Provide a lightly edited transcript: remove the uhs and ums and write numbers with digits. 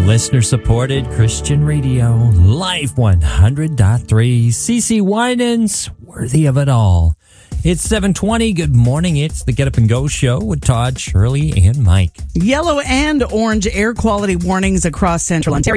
Listener-supported Christian radio, Life 100.3, CC Winans, worthy of it all. It's 7:20. Good morning. It's the Get Up and Go show with Todd, Shirley, and Mike. Yellow and orange air quality warnings across central Ontario.